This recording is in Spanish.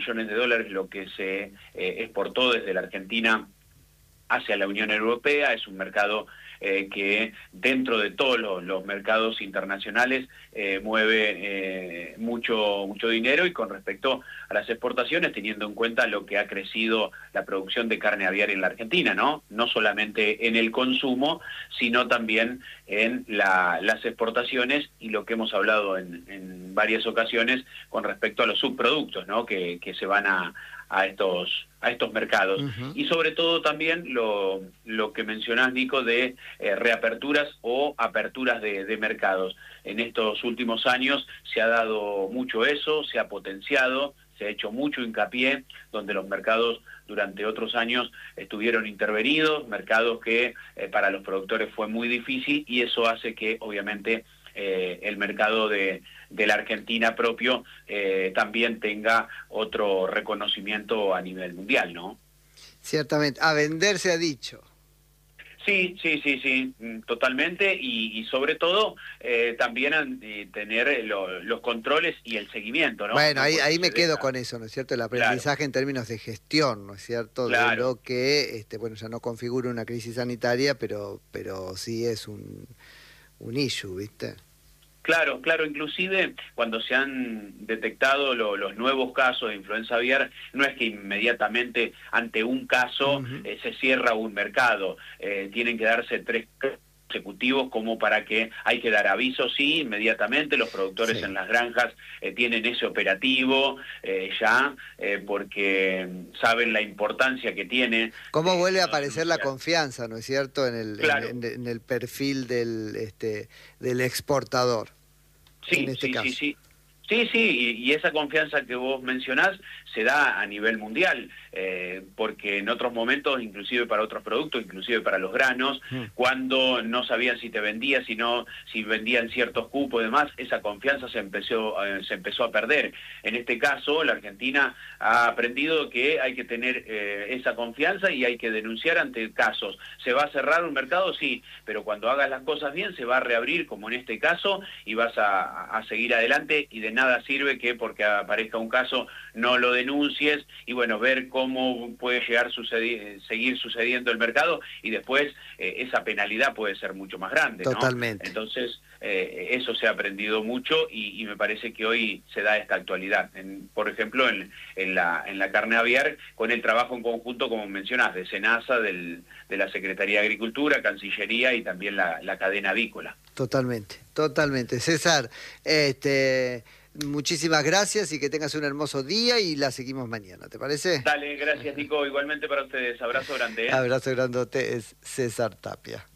millones de dólares lo que se exportó desde la Argentina hacia la Unión Europea. Es un mercado que dentro de todos los mercados internacionales mueve mucho dinero, y con respecto a las exportaciones, teniendo en cuenta lo que ha crecido la producción de carne aviar en la Argentina, ¿no? No solamente en el consumo, sino también en las exportaciones, y lo que hemos hablado en varias ocasiones con respecto a los subproductos, ¿no? que se van a estos mercados. Ujú. Y sobre todo también lo que mencionás, Nico, de reaperturas o aperturas de mercados. En estos últimos años se ha dado mucho eso, se ha potenciado, se ha hecho mucho hincapié, donde los mercados durante otros años estuvieron intervenidos, mercados que para los productores fue muy difícil, y eso hace que obviamente el mercado de la Argentina propio también tenga otro reconocimiento a nivel mundial, ¿no? Ciertamente, a vender se ha dicho. Sí, totalmente, y sobre todo también tener los controles y el seguimiento, ¿no? Bueno, No ahí se me quedo deja. con eso, ¿no es cierto? El Claro, aprendizaje en términos de gestión, ¿no es cierto? De claro. lo que, bueno, ya no configura una crisis sanitaria, pero sí es un issue, ¿viste? Claro, inclusive cuando se han detectado los nuevos casos de influenza aviar, no es que inmediatamente ante un caso Ujú. se cierra un mercado. Tienen que darse 3 consecutivos como para que hay que dar aviso, sí, inmediatamente. Los productores en Sí. las granjas tienen ese operativo ya, porque saben la importancia que tiene ¿Cómo de vuelve a no aparecer la denunciar. confianza, ¿no es cierto? Claro. En el perfil del exportador, en Sí, este caso. sí. Sí, y esa confianza que vos mencionás se da a nivel mundial, porque en otros momentos, inclusive para otros productos, inclusive para los granos, Mm. cuando no sabían si te vendía, si vendían ciertos cupos y demás, esa confianza se empezó a perder. En este caso, la Argentina ha aprendido que hay que tener esa confianza y hay que denunciar ante casos. ¿Se va a cerrar un mercado? Sí, pero cuando hagas las cosas bien se va a reabrir, como en este caso, y vas a seguir adelante, y de nada sirve que porque aparezca un caso no lo denuncies, y bueno, ver cómo puede seguir sucediendo el mercado, y después esa penalidad puede ser mucho más grande, ¿no? Totalmente. Entonces, eso se ha aprendido mucho, y me parece que hoy se da esta actualidad, por ejemplo, en la carne aviar, con el trabajo en conjunto, como mencionás, de SENASA, de la Secretaría de Agricultura, Cancillería, y también la cadena avícola. Totalmente, totalmente. César, muchísimas gracias y que tengas un hermoso día y la seguimos mañana, ¿te parece? Dale, gracias, Nico. Igualmente para ustedes. Abrazo grande, ¿eh? Abrazo grandote, es César Tapia.